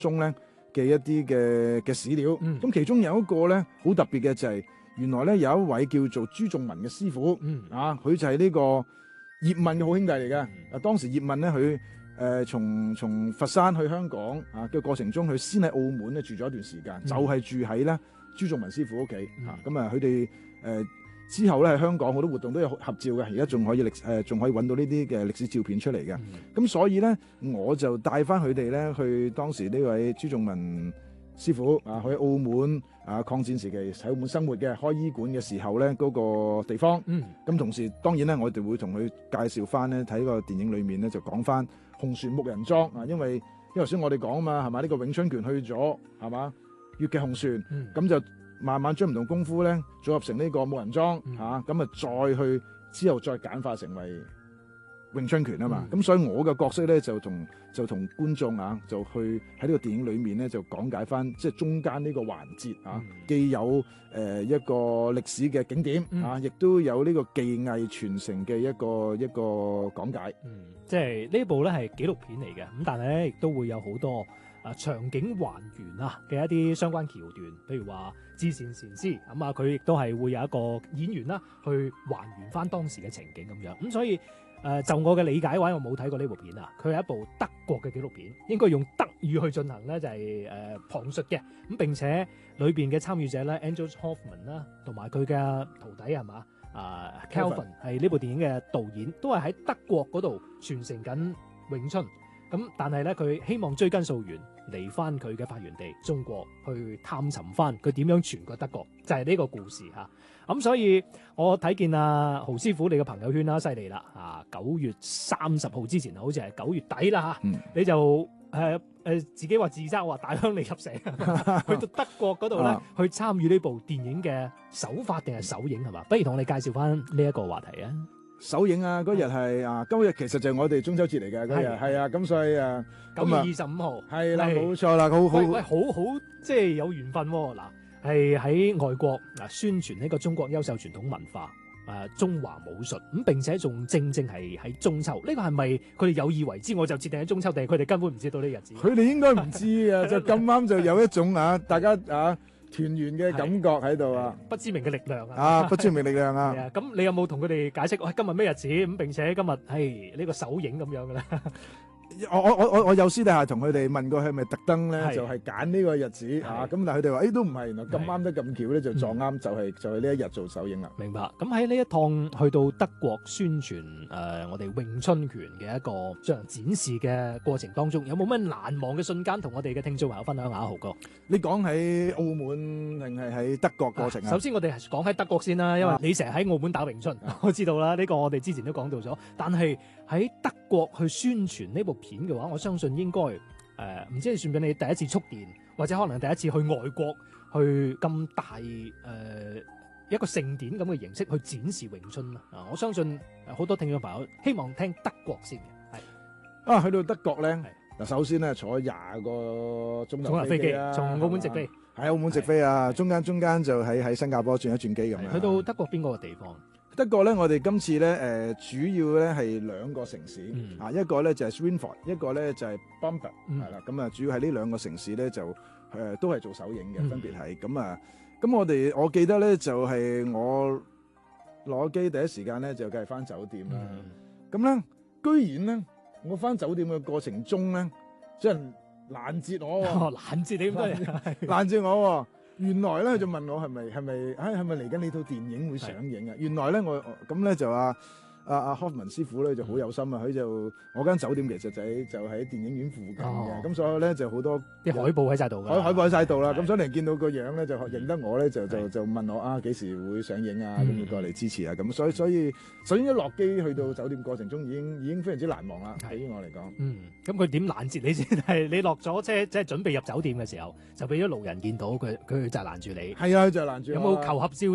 中咧嘅一啲嘅史料。咁其中有一個咧好特別嘅就係原來咧有一位叫做朱仲文嘅師傅，佢就係呢個葉問嘅好兄弟嚟嘅。當時葉問咧佢從佛山去香港嘅過程中，佢先喺澳門咧住咗一段時間，就係住喺咧朱仲文師傅屋企。咁佢哋之後咧喺香港好多活動都有合照嘅，而家仲可以仲可以揾到呢啲嘅歷史照片出嚟嘅。咁所以咧我就帶翻佢哋咧去當時呢位朱仲文師傅去澳門抗戰時期喺澳門生活嘅，開醫館嘅時候咧嗰個地方。咁同時當然咧我哋會同佢介紹翻咧睇個電影裏面咧就講翻紅船木人樁因為頭先我哋講啊嘛係嘛，呢個詠春拳去咗係嘛粵劇紅船，咁就慢慢將唔同功夫咧組合成呢個木人樁咁再去之後再簡化成為詠春拳啊嘛。咁所以我嘅角色咧就同觀眾就去喺呢個電影裏面咧就講解翻即係中間呢個環節既有一個歷史嘅景點亦都有呢個技藝傳承嘅一個講解。 即係呢部咧係紀錄片嚟嘅，咁但係咧亦都會有好多場景還原嘅一啲相關橋段，譬如話至善禪師咁佢亦都係會有一個演員啦去還原翻當時嘅情景咁樣。咁所以就我嘅理解話，我冇睇過呢部片佢係一部德國嘅紀錄片，應該用德語去進行咧就係旁述嘅。咁並且裏邊嘅參與者咧 Angel Hoffman 啦，同埋佢嘅徒弟係嘛Kelvin 係呢部電影嘅導演，都係喺德國嗰度傳承緊詠春。咁但係咧佢希望追根溯源嚟翻佢嘅發源地中國，去探尋翻佢點樣傳過德國，就係呢個故事咁所以我睇見豪師傅你嘅朋友圈啦，犀利啦9月30號之前好似係9月底啦你就自己話自嘲話大鄉里入城去到德國嗰度咧去參與呢部電影嘅首發定係首映係嘛？不如同你介紹翻呢一個話題啊！ 首映嗰日係今日其實就係我哋中秋節嚟嘅嗰日，係咁所以 9月25號係啦，冇錯啦， 好即係有緣分嗱，係喺外國宣傳呢個中國優秀傳統文化中華武術咁，並且仲正係喺中秋，呢個係咪佢哋有意為之？我就設定喺中秋，定係佢哋根本唔知道呢日子？佢哋應該唔知就咁啱就有一種大家團圓嘅感覺喺度不知名嘅力量不知名力量咁你有冇同佢哋解釋今日咩日子咁？並且今日係呢個首映咁樣嘅咧？ 我有私底下同佢哋問過，係咪特登咧就係揀呢個日子咁，但係佢哋話都唔係，原來咁啱得咁巧咧就撞啱，就係呢一日做首映啦。 明白。咁喺呢一趟去到德國宣傳我哋詠春拳嘅一個進行展示嘅過程當中，有冇咩難忘嘅瞬間同我哋嘅聽眾朋友分享下？豪哥， 你講喺澳門定係喺德國過程首先我哋係講喺德國先啦，因為你成日喺澳門打詠春我知道啦，呢個我哋之前都講到咗。但係喺德國去宣傳呢部片嘅話，我相信應該唔知你算唔算你第一次觸電，或者可能第一次去外國去咁大一個盛典咁嘅形式去展示詠春我相信好多聽眾朋友希望聽德國先嘅。 去到德國咧首先咧坐20個鐘頭飛機從澳門直飛， 喺澳門直飛中間就喺新加坡轉一轉機咁樣。 去到德國邊個地方？ 德國咧，我哋今次咧主要咧係2個城市一個咧就係 Schweinfurt， 一個咧就係 Bamberg 係啦。咁主要係呢2個城市咧就都係做首映嘅，分別係咁我記得咧就係我攞機第一時間咧就梗係翻酒店啦。咁咧居然咧我翻酒店嘅過程中咧，有人攔截我攔截你咁多人攔截我原來咧就問我係咪嚟緊呢套電影會上映啊？原來咧我咁咧就阿 Hoffman 師傅咧就好有心佢就我間酒店其實就喺電影院附近嘅，咁所以咧就好多啲海報喺晒度嘅， 海報喺晒度啦。咁所以你見到個樣咧就認得我咧，就問我幾時會上映啊？咁過嚟支持啊！咁所以首先一落機去到酒店過程中已經非常之難忘啦。對於我嚟講， 咁佢點攔截你先？係你落咗車即係準備入酒店嘅時候，就俾咗路人見到佢就攔住你。 係啊，佢就攔住。 有冇求合照先？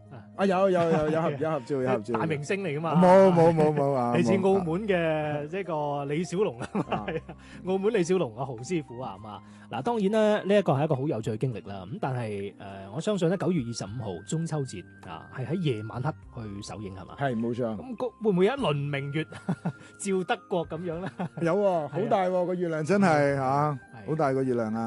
有合照， 大明星嚟噶嘛？ 冇啊！ 嚟自澳門嘅呢個李小龍啊，係澳門李小龍啊，豪師傅啊嘛。嗱，當然咧，呢一個係一個好有趣嘅經歷啦。咁但係我相信咧9月25號中秋節啊，係喺夜晚黑去首映係嘛？ 係冇錯。 咁會唔會有一輪明月照德國咁樣咧？ 有喎，好大喎個月亮真係嚇，好大個月亮啊！